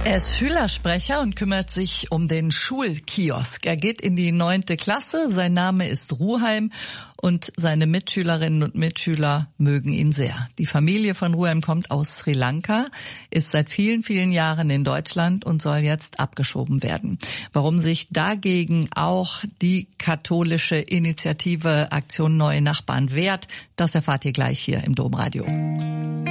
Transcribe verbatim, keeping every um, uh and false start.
Er ist Schülersprecher und kümmert sich um den Schulkiosk. Er geht in die neunte Klasse, sein Name ist Ruheim und seine Mitschülerinnen und Mitschüler mögen ihn sehr. Die Familie von Ruheim kommt aus Sri Lanka, ist seit vielen, vielen Jahren in Deutschland und soll jetzt abgeschoben werden. Warum sich dagegen auch die katholische Initiative Aktion Neue Nachbarn wehrt, das erfahrt ihr gleich hier im Domradio.